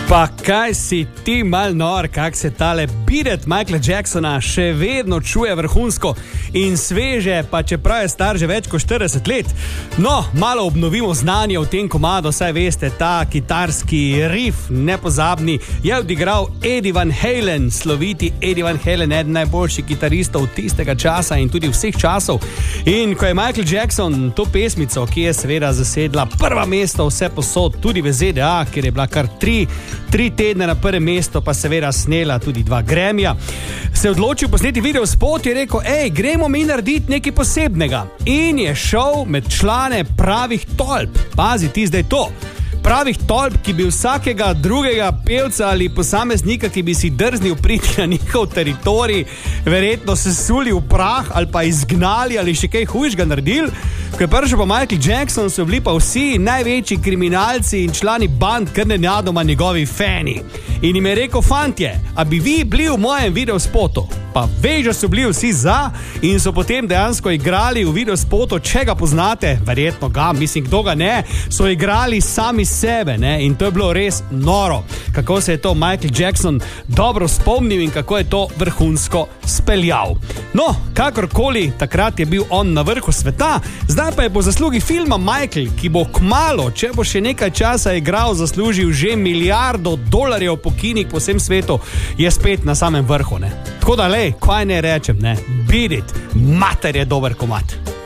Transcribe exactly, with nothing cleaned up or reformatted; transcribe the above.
Pa kaj si ti mal nor, kak se tale Beat It Michaela Jacksona še vedno čuje vrhunsko in sveže, pa čeprav je star že več kot štirideset let. No, malo obnovimo znanje v tem komadu, saj veste, ta kitarski riff nepozabni je odigral Eddie Van Halen, sloviti Eddie Van Halen, eden najboljših kitaristov tistega časa in tudi vseh časov. In ko je Michael Jackson to pesmico, ki je seveda zasedla prva mesta vse posod, tudi v Z D A, kjer je bila kar tri Tri tedne na prvem mestu, pa seveda snela tudi dva Grammyja, se je odločil posneti video spot, je rekel, ej, gremo mi narediti nekaj posebnega. In je šel med člane pravih tolp. Pazi ti zdaj to. Pravih tolp, ki bi vsakega drugega pevca ali posameznika, ki bi si drznil priti na njihov teritorij, verjetno sesuli v prah ali pa izgnali ali še kaj hujšega naredili. Ko je prišel pa Michael Jackson, so bili pa vsi največji kriminalci in člani band kar nenadoma njegovi fani. In jim je rekel, fantje, a bi vi bili v mojem videospotu? Pa vežo so bili vsi za in so potem dejansko igrali v videospotu, če ga poznate, verjetno ga, mislim, kdo ga ne, so igrali sami sebe, ne? In to je bilo res noro, kako se je to Michael Jackson dobro spomnil in kako je to vrhunsko speljal. No, kakorkoli, takrat je bil on na vrhu sveta, zdaj pa je po zaslugi filma Michael, ki bo kmalu, če bo še nekaj časa igral, zaslužil že milijardo dolarjev po kinih po vsem svetu, je spet na samem vrhu, ne? Tako da, lej, kaj ne rečem, ne? Beat It, mater je dober komad.